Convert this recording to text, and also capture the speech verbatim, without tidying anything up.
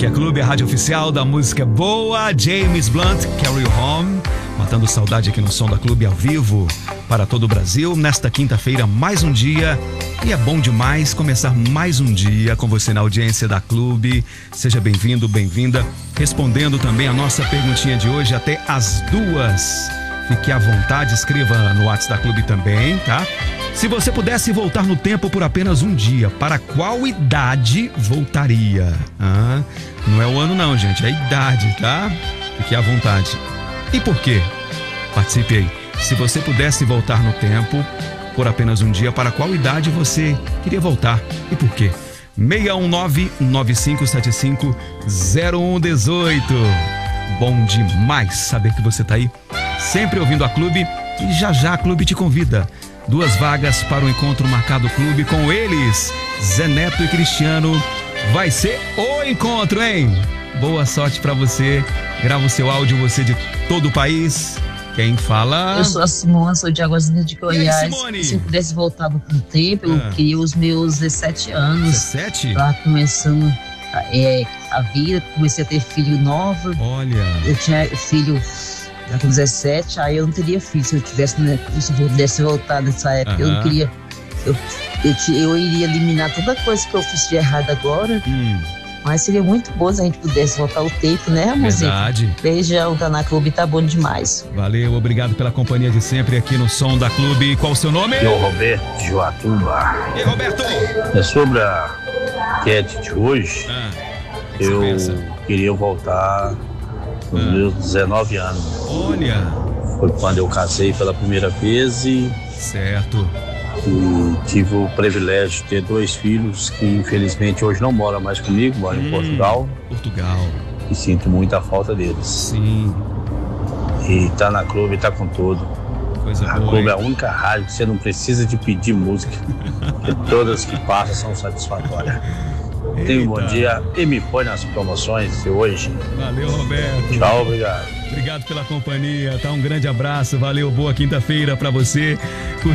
Aqui é Clube, a rádio oficial da música boa. James Blunt, Carry You Home. Matando saudade aqui no Som da Clube ao vivo para todo o Brasil. Nesta quinta-feira, mais um dia. E é bom demais começar mais um dia com você na audiência da Clube. Seja bem-vindo, bem-vinda. Respondendo também a nossa perguntinha de hoje até as duas. Fique à vontade, escreva no WhatsApp da Clube também, tá? Se você pudesse voltar no tempo por apenas um dia, para qual idade voltaria? Ah, não é o ano não, gente, é a idade, tá? Fique à vontade. E por quê? Participe aí. Se você pudesse voltar no tempo por apenas um dia, para qual idade você queria voltar? E por quê? seis um nove, nove cinco sete cinco, zero um um oito. Bom demais saber que você tá aí, sempre ouvindo a Clube, e já já a Clube te convida. Duas vagas para o encontro marcado Clube com eles, Zé Neto e Cristiano. Vai ser o encontro, hein? Boa sorte pra você. Grava o seu áudio, você de todo o país. Quem fala? Eu sou a Simone, sou de Águas de Goiás. Aí, se eu pudesse voltar no tempo, eu ah. queria os meus dezessete anos. dezessete? Lá começando é, a vida, comecei a ter filho novo. Olha. Eu tinha filho já com dezessete, aí eu não teria filho. Se eu tivesse, né, se eu pudesse voltar nessa época, Aham. eu não queria. Eu, eu, eu iria eliminar toda coisa que eu fiz de errado agora. Hum. Mas seria muito bom se a gente pudesse voltar o tempo, né, amorzinho? Verdade. Beijão, tá na Clube, tá bom demais. Valeu, obrigado pela companhia de sempre aqui no Som da Clube. Qual o seu nome? Eu, Roberto de Joatuba. E aí, Roberto? É sobre a enquete de hoje, Ah, eu pensa? queria voltar nos Ah. meus dezenove anos. Olha, Foi quando eu casei pela primeira vez e, certo. e tive o privilégio de ter dois filhos que infelizmente hoje não moram mais comigo, moram Hum. em Portugal, Portugal, e sinto muita falta deles. sim, E tá na Clube, tá com tudo. coisa A boa. Clube é hein? a única rádio que você não precisa de pedir música, porque todas que passam são satisfatórias. Tenha um bom Eita. dia e me põe nas promoções de hoje. Valeu, Roberto. Tchau, obrigado. Obrigado pela companhia, tá? Um grande abraço, valeu, boa quinta-feira pra você.